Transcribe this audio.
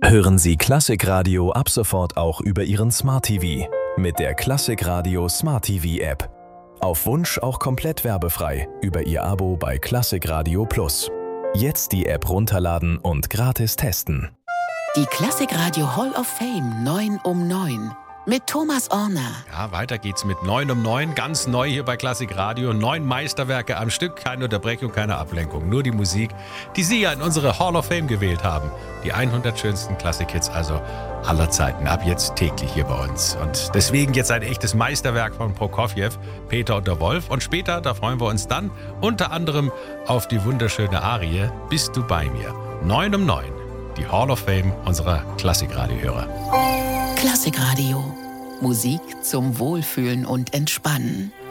Hören Sie Klassikradio ab sofort auch über Ihren Smart TV mit der Klassikradio Smart TV App. Auf Wunsch auch komplett werbefrei über Ihr Abo bei Klassikradio Plus. Jetzt die App runterladen und gratis testen. Die Klassikradio Hall of Fame 9 um 9 mit Thomas Orner. Ja, weiter geht's mit 9 um 9, ganz neu hier bei Klassikradio. 9 Meisterwerke am Stück, keine Unterbrechung, keine Ablenkung, nur die Musik, die Sie ja in unsere Hall of Fame gewählt haben. Die 100 schönsten Klassikhits also aller Zeiten, ab jetzt täglich hier bei uns. Und deswegen jetzt ein echtes Meisterwerk von Prokofjew, Peter und der Wolf. Und später, da freuen wir uns dann unter anderem auf die wunderschöne Arie Bist du bei mir? 9 um 9, die Hall of Fame unserer Klassikradio-Hörer. Klassikradio. Musik zum Wohlfühlen und Entspannen.